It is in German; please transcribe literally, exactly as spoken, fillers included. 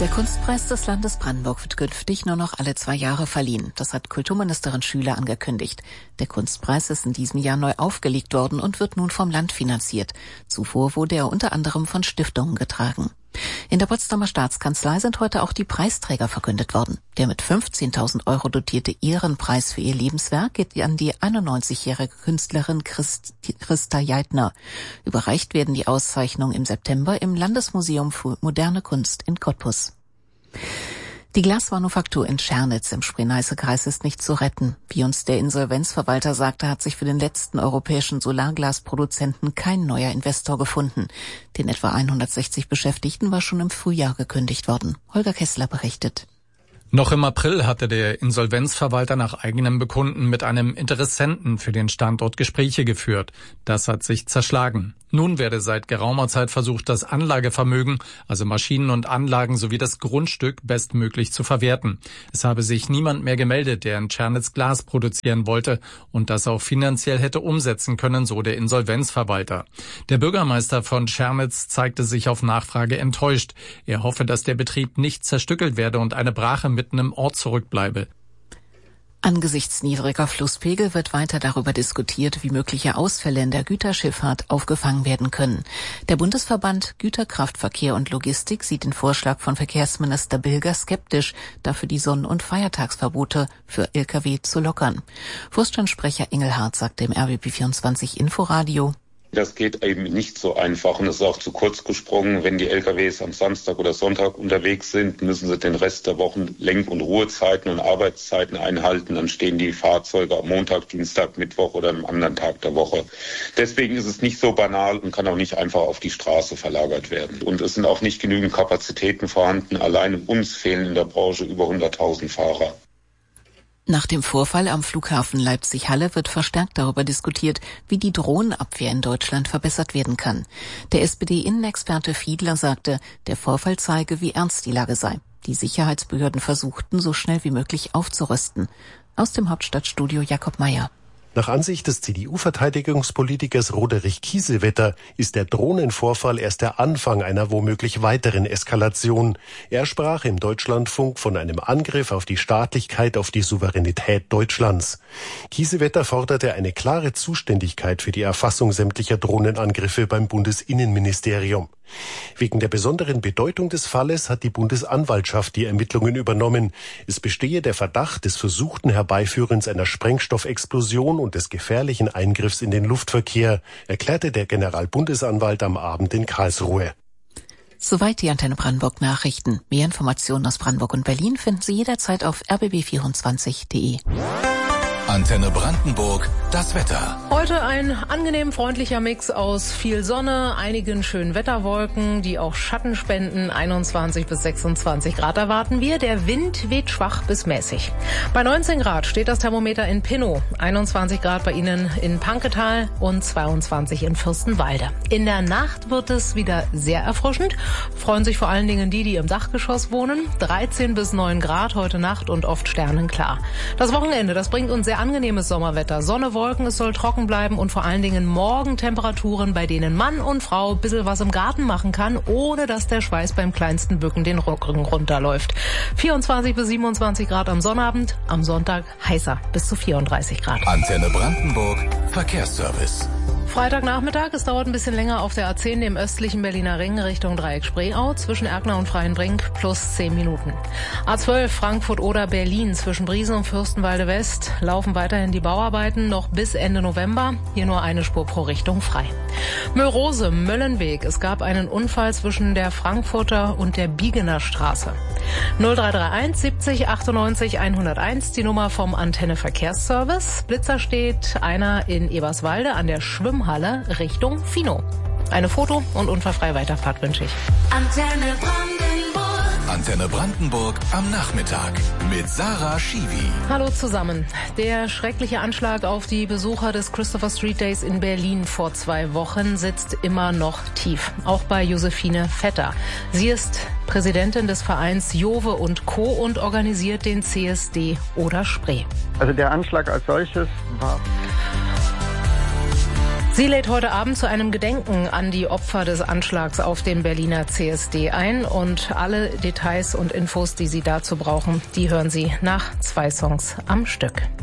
Der Kunstpreis des Landes Brandenburg wird künftig nur noch alle zwei Jahre verliehen. Das hat Kulturministerin Schüler angekündigt. Der Kunstpreis ist in diesem Jahr neu aufgelegt worden und wird nun vom Land finanziert. Zuvor wurde er unter anderem von Stiftungen getragen. In der Potsdamer Staatskanzlei sind heute auch die Preisträger verkündet worden. Der mit fünfzehntausend Euro dotierte Ehrenpreis für ihr Lebenswerk geht an die einundneunzigjährige Künstlerin Christ, Christa Jeitner. Überreicht werden die Auszeichnungen im September im Landesmuseum für moderne Kunst in Cottbus. Die Glasmanufaktur in Schernitz im Spree-Neiße-Kreis ist nicht zu retten. Wie uns der Insolvenzverwalter sagte, hat sich für den letzten europäischen Solarglasproduzenten kein neuer Investor gefunden. Den etwa hundertsechzig Beschäftigten war schon im Frühjahr gekündigt worden. Holger Kessler berichtet. Noch im April hatte der Insolvenzverwalter nach eigenem Bekunden mit einem Interessenten für den Standort Gespräche geführt. Das hat sich zerschlagen. Nun werde seit geraumer Zeit versucht, das Anlagevermögen, also Maschinen und Anlagen sowie das Grundstück bestmöglich zu verwerten. Es habe sich niemand mehr gemeldet, der in Schernitz Glas produzieren wollte und das auch finanziell hätte umsetzen können, so der Insolvenzverwalter. Der Bürgermeister von Schernitz zeigte sich auf Nachfrage enttäuscht. Er hoffe, dass der Betrieb nicht zerstückelt werde und eine Brache mitten im Ort zurückbleibe. Angesichts niedriger Flusspegel wird weiter darüber diskutiert, wie mögliche Ausfälle in der Güterschifffahrt aufgefangen werden können. Der Bundesverband Güterkraftverkehr und Logistik sieht den Vorschlag von Verkehrsminister Bilger skeptisch, dafür die Sonn- und Feiertagsverbote für L K W zu lockern. Vorstandssprecher Engelhardt sagte im R B B vierundzwanzig Inforadio: Das geht eben nicht so einfach und es ist auch zu kurz gesprungen. Wenn die L K Ws am Samstag oder Sonntag unterwegs sind, müssen sie den Rest der Wochen Lenk- und Ruhezeiten und Arbeitszeiten einhalten. Dann stehen die Fahrzeuge am Montag, Dienstag, Mittwoch oder am anderen Tag der Woche. Deswegen ist es nicht so banal und kann auch nicht einfach auf die Straße verlagert werden. Und es sind auch nicht genügend Kapazitäten vorhanden. Allein uns fehlen in der Branche über hunderttausend Fahrer. Nach dem Vorfall am Flughafen Leipzig-Halle wird verstärkt darüber diskutiert, wie die Drohnenabwehr in Deutschland verbessert werden kann. Der S P D-Innenexperte Fiedler sagte, der Vorfall zeige, wie ernst die Lage sei. Die Sicherheitsbehörden versuchten, so schnell wie möglich aufzurüsten. Aus dem Hauptstadtstudio Jakob Meyer. Nach Ansicht des C D U-Verteidigungspolitikers Roderich Kiesewetter ist der Drohnenvorfall erst der Anfang einer womöglich weiteren Eskalation. Er sprach im Deutschlandfunk von einem Angriff auf die Staatlichkeit, auf die Souveränität Deutschlands. Kiesewetter forderte eine klare Zuständigkeit für die Erfassung sämtlicher Drohnenangriffe beim Bundesinnenministerium. Wegen der besonderen Bedeutung des Falles hat die Bundesanwaltschaft die Ermittlungen übernommen. Es bestehe der Verdacht des versuchten Herbeiführens einer Sprengstoffexplosion und des gefährlichen Eingriffs in den Luftverkehr, erklärte der Generalbundesanwalt am Abend in Karlsruhe. Soweit die Antenne Brandenburg Nachrichten. Mehr Informationen aus Brandenburg und Berlin finden Sie jederzeit auf r b b vierundzwanzig punkt d e. Antenne Brandenburg, das Wetter. Heute ein angenehm freundlicher Mix aus viel Sonne, einigen schönen Wetterwolken, die auch Schatten spenden. einundzwanzig bis sechsundzwanzig Grad erwarten wir. Der Wind weht schwach bis mäßig. Bei neunzehn Grad steht das Thermometer in Pinnow, einundzwanzig Grad bei Ihnen in Panketal und zweiundzwanzig in Fürstenwalde. In der Nacht wird es wieder sehr erfrischend. Freuen sich vor allen Dingen die, die im Dachgeschoss wohnen. dreizehn bis neun Grad heute Nacht und oft sternenklar. Das Wochenende, das bringt uns sehr angenehmes Sommerwetter. Sonne, Wolken, es soll trocken bleiben und vor allen Dingen morgen Temperaturen, bei denen Mann und Frau ein bisschen was im Garten machen kann, ohne dass der Schweiß beim kleinsten Bücken den Rücken runterläuft. vierundzwanzig bis siebenundzwanzig Grad am Sonnabend, am Sonntag heißer, bis zu vierunddreißig Grad. Antenne Brandenburg, Verkehrsservice. Freitagnachmittag, es dauert ein bisschen länger auf der A zehn, dem östlichen Berliner Ring Richtung Dreieck Spreeau, zwischen Erkner und Freienbrink plus zehn Minuten. A zwölf Frankfurt oder Berlin zwischen Briesen und Fürstenwalde West laufen weiterhin die Bauarbeiten noch bis Ende November. Hier nur eine Spur pro Richtung frei. Möllrose, Möllenweg. Es gab einen Unfall zwischen der Frankfurter und der Biegener Straße. null drei drei eins siebzig achtundneunzig hunderteins, die Nummer vom Antenne Verkehrsservice. Blitzer steht einer in Eberswalde an der Schwimmhalle Richtung Fino. Eine Foto- und unfallfreie Weiterfahrt wünsche ich. Antenne Brandenburg. Antenne Brandenburg am Nachmittag mit Sarah Schiwi. Hallo zusammen. Der schreckliche Anschlag auf die Besucher des Christopher Street Days in Berlin vor zwei Wochen sitzt immer noch tief. Auch bei Josephine Vetter. Sie ist Präsidentin des Vereins Jove und Co. und organisiert den C S D Oder Spree. Also der Anschlag als solches war... Sie lädt heute Abend zu einem Gedenken an die Opfer des Anschlags auf den Berliner C S D ein. Und alle Details und Infos, die Sie dazu brauchen, die hören Sie nach zwei Songs am Stück.